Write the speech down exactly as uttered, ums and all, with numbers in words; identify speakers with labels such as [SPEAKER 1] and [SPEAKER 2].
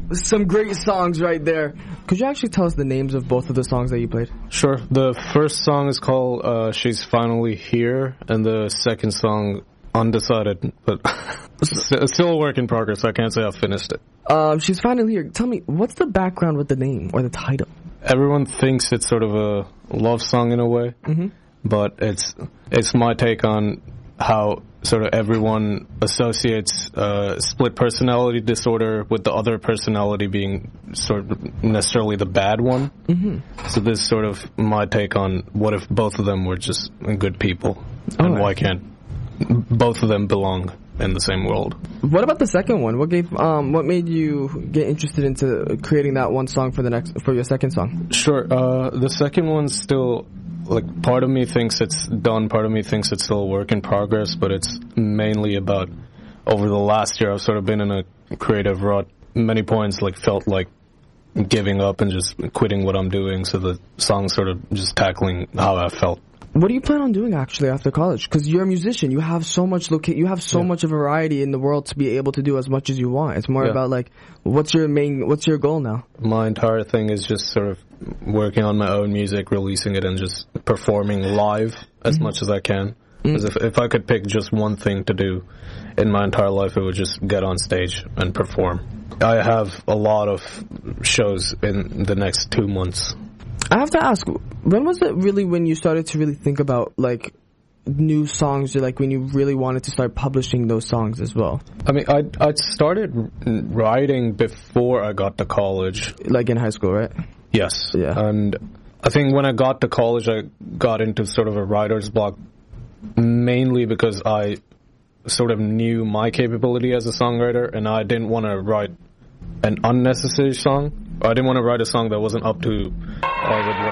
[SPEAKER 1] some great songs right there. Could you actually tell us the names of both of the songs that you played?
[SPEAKER 2] Sure. The first song is called uh, She's Finally Here, and the second song, Undecided, but it's still a work in progress. I can't say I've finished it.
[SPEAKER 1] Um, She's Finally Here. Tell me, what's the background with the name or the title?
[SPEAKER 2] Everyone thinks it's sort of a love song in a way,
[SPEAKER 1] mm-hmm.
[SPEAKER 2] but it's it's my take on how sort of everyone associates uh, split personality disorder with the other personality being sort of necessarily the bad one.
[SPEAKER 1] Mm-hmm.
[SPEAKER 2] So this is sort of my take on what if both of them were just good people,
[SPEAKER 1] oh,
[SPEAKER 2] and
[SPEAKER 1] right.
[SPEAKER 2] why can't both of them belong in the same world?
[SPEAKER 1] What about the second one? What gave um what made you get interested into creating that one song for the next for your second song?
[SPEAKER 2] Sure. Uh, the second one's still, like, part of me thinks it's done, part of me thinks it's still a work in progress, but it's mainly about, over the last year I've sort of been in a creative rut. Many points, like, felt like giving up and just quitting what I'm doing, so the song's sort of just tackling how I felt.
[SPEAKER 1] What do you plan on doing actually after college? Because you're a musician, you have so much loca- you have so
[SPEAKER 2] yeah.
[SPEAKER 1] much variety in the world to be able to do as much as you want. It's more
[SPEAKER 2] yeah.
[SPEAKER 1] about, like, what's your main, what's your goal now?
[SPEAKER 2] My entire thing is just sort of working on my own music, releasing it, and just performing live as mm-hmm. much as I can. Because mm-hmm. if if I could pick just one thing to do in my entire life, it would just get on stage and perform. I have a lot of shows in the next two months.
[SPEAKER 1] I have to ask, when was it really when you started to really think about, like, new songs, or, like, when you really wanted to start publishing those songs as well?
[SPEAKER 2] I mean, I I started writing before I got to college.
[SPEAKER 1] Like in high school, right?
[SPEAKER 2] Yes.
[SPEAKER 1] Yeah.
[SPEAKER 2] And I think when I got to college, I got into sort of a writer's block, mainly because I sort of knew my capability as a songwriter, and I didn't want to write an unnecessary song. I didn't want to write a song that wasn't up to uh, with what